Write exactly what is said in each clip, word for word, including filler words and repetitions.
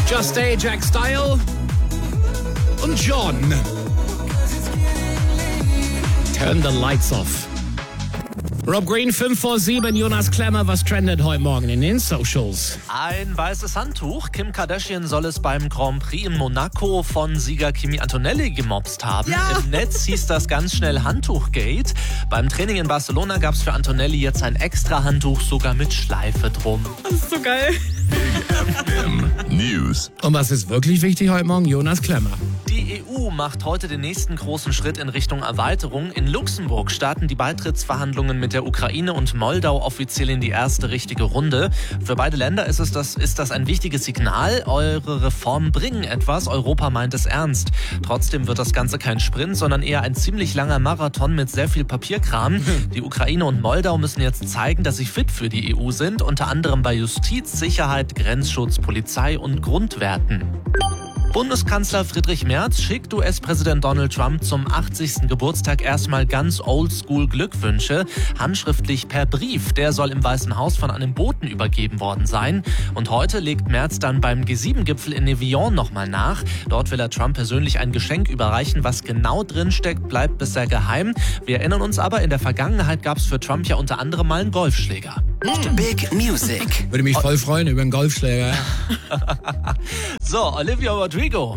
Just Stay, Jack Style und John. Turn the Lights Off. Rob Green, fünf vor sieben, Jonas Klemmer, was trendet heute Morgen in den Socials? Ein weißes Handtuch. Kim Kardashian soll es beim Grand Prix in Monaco von Sieger Kimi Antonelli gemobst haben. Ja. Im Netz hieß das ganz schnell Handtuchgate. Beim Training in Barcelona gab es für Antonelli jetzt ein extra Handtuch, sogar mit Schleife drum. Das ist so geil. News. Und was ist wirklich wichtig heute Morgen? Jonas Klemmer. Die E U macht heute den nächsten großen Schritt in Richtung Erweiterung. In Luxemburg starten die Beitrittsverhandlungen mit der Ukraine und Moldau offiziell in die erste richtige Runde. Für beide Länder ist, es das, ist das ein wichtiges Signal. Eure Reformen bringen etwas. Europa meint es ernst. Trotzdem wird das Ganze kein Sprint, sondern eher ein ziemlich langer Marathon mit sehr viel Papierkram. Die Ukraine und Moldau müssen jetzt zeigen, dass sie fit für die E U sind. Unter anderem bei Justiz, Sicherheit, Grenzschutz, Polizei und Grundwerten. Bundeskanzler Friedrich Merz schickt U S-Präsident Donald Trump zum achtzigsten Geburtstag erstmal ganz oldschool Glückwünsche, handschriftlich per Brief. Der soll im Weißen Haus von einem Boten übergeben worden sein. Und heute legt Merz dann beim G sieben Gipfel in Evian nochmal nach. Dort will er Trump persönlich ein Geschenk überreichen. Was genau drinsteckt, bleibt bisher geheim. Wir erinnern uns aber, in der Vergangenheit gab es für Trump ja unter anderem mal einen Golfschläger. Big Music. Würde mich voll freuen über einen Golfschläger. So, Olivia Rodrigo.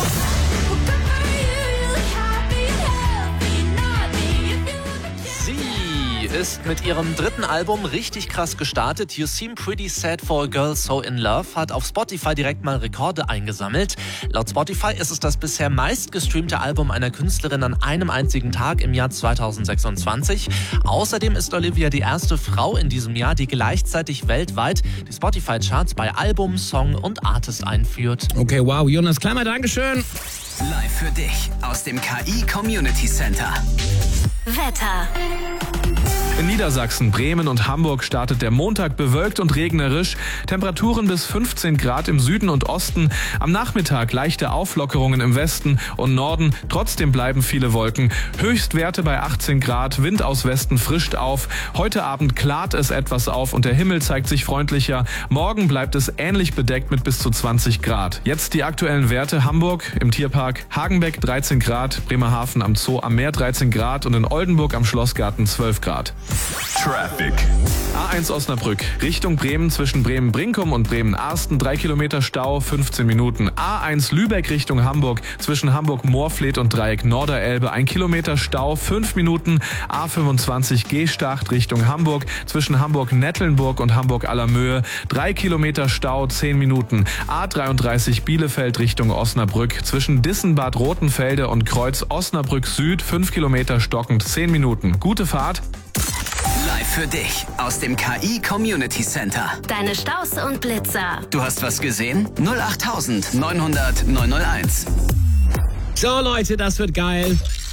Sie ist mit ihrem dritten Album richtig krass gestartet. You Seem Pretty Sad for a Girl So in Love hat auf Spotify direkt mal Rekorde eingesammelt. Laut Spotify ist es das bisher meistgestreamte Album einer Künstlerin an einem einzigen Tag im Jahr zweitausendsechsundzwanzig. Außerdem ist Olivia die erste Frau in diesem Jahr, die gleichzeitig weltweit die Spotify-Charts bei Album, Song und Artist einführt. Okay, wow, Jonas Klemmer, Dankeschön. Live für dich aus dem K I Community Center. Wetter. In Niedersachsen, Bremen und Hamburg startet der Montag bewölkt und regnerisch. Temperaturen bis fünfzehn Grad im Süden und Osten. Am Nachmittag leichte Auflockerungen im Westen und Norden. Trotzdem bleiben viele Wolken. Höchstwerte bei achtzehn Grad. Wind aus Westen frischt auf. Heute Abend klart es etwas auf und der Himmel zeigt sich freundlicher. Morgen bleibt es ähnlich bedeckt mit bis zu zwanzig Grad. Jetzt die aktuellen Werte. Hamburg im Tierpark Hagenbeck dreizehn Grad. Bremerhaven am Zoo am Meer dreizehn Grad und in Oldenburg am Schlossgarten zwölf Grad. Traffic. A eins Osnabrück, Richtung Bremen zwischen Bremen-Brinkum und Bremen-Arsten, drei Kilometer Stau, fünfzehn Minuten. A eins Lübeck Richtung Hamburg, zwischen Hamburg-Moorfleet und Dreieck Norderelbe, ein Kilometer Stau, fünf Minuten. A fünfundzwanzig Gstacht Richtung Hamburg, zwischen Hamburg-Nettlenburg und Hamburg-Allermöhe, drei Kilometer Stau, zehn Minuten. A dreiunddreißig Bielefeld Richtung Osnabrück, zwischen Dissenbad Rothenfelde und Kreuz Osnabrück Süd, fünf Kilometer stockend, zehn Minuten. Gute Fahrt. Live für dich aus dem K I Community Center. Deine Staus und Blitzer. Du hast was gesehen? null acht neunhundert neunhundert neunhunderteins. So Leute, das wird geil.